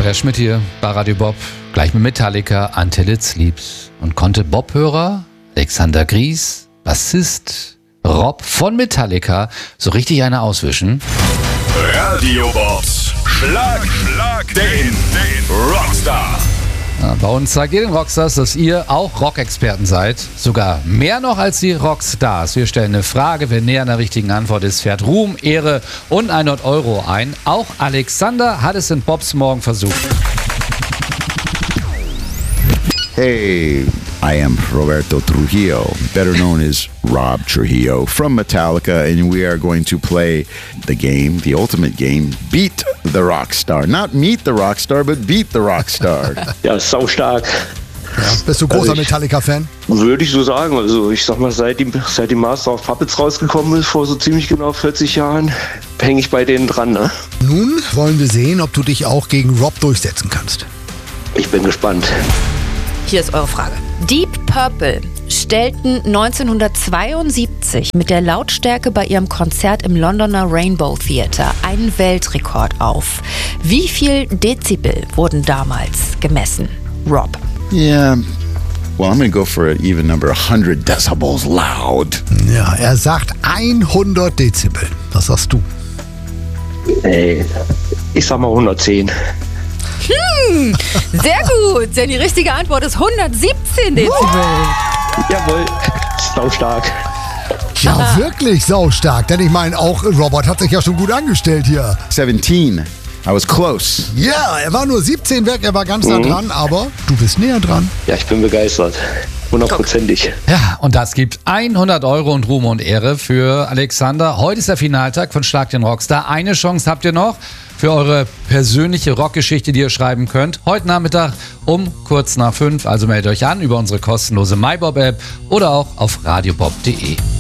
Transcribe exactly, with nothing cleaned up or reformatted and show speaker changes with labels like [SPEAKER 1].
[SPEAKER 1] Andreas Schmidt hier bei Radio Bob, gleich mit Metallica, Until It Sleeps. Und konnte Bob-Hörer Alexander Gries, Bassist Rob von Metallica, so richtig eine auswischen?
[SPEAKER 2] Radio Bobs Schlag, Schlag den, den Rockstar.
[SPEAKER 1] Ja, bei uns zeigt ihr den Rockstars, dass ihr auch Rockexperten seid. Sogar mehr noch als die Rockstars. Wir stellen eine Frage, wer näher an der richtigen Antwort ist, fährt Ruhm, Ehre und hundert Euro ein. Auch Alexander hat es in Bobs Morgen versucht.
[SPEAKER 3] Hey, I am Roberto Trujillo, better known as Rob Trujillo from Metallica, and we are going to play the game, the ultimate game, Beat the Rockstar. Not Meet the Rockstar, but Beat the Rockstar.
[SPEAKER 4] Ja, saustark.
[SPEAKER 5] Ja, bist du großer
[SPEAKER 4] Also ich-
[SPEAKER 5] Metallica-Fan?
[SPEAKER 4] Würde ich so sagen. Also ich sag mal, seit die, seit die Master of Puppets rausgekommen ist, vor so ziemlich genau vierzig Jahren, hänge ich bei denen dran. Ne?
[SPEAKER 5] Nun wollen wir sehen, ob du dich auch gegen Rob durchsetzen kannst.
[SPEAKER 4] Ich bin gespannt.
[SPEAKER 6] Hier ist eure Frage. Deep Purple stellten neunzehnhundertzweiundsiebzig mit der Lautstärke bei ihrem Konzert im Londoner Rainbow Theatre einen Weltrekord auf. Wie viel Dezibel wurden damals gemessen? Rob.
[SPEAKER 3] Yeah, well, I'm going to go for an even number, one hundred decibels loud.
[SPEAKER 5] Ja, er sagt hundert Dezibel. Was sagst du?
[SPEAKER 4] Ey, ich sag mal hundertzehn.
[SPEAKER 6] Sehr gut, denn die richtige Antwort ist hundertsiebzehn Dezibel.
[SPEAKER 4] Jawohl, saustark.
[SPEAKER 5] Ja, wirklich saustark. Denn ich meine, auch Robert hat sich ja schon gut angestellt hier.
[SPEAKER 3] seventeen. I was close.
[SPEAKER 5] Ja, er war nur siebzehn weg, er war ganz nah dran, aber du bist näher dran.
[SPEAKER 4] Ja, ich bin begeistert. Hundertprozentig.
[SPEAKER 1] Ja, und das gibt hundert Euro und Ruhm und Ehre für Alexander. Heute ist der Finaltag von Schlag den Rockstar. Eine Chance habt ihr noch für eure persönliche Rockgeschichte, die ihr schreiben könnt. Heute Nachmittag um kurz nach fünf. Also meldet euch an über unsere kostenlose MyBob-App oder auch auf radiobob punkt de.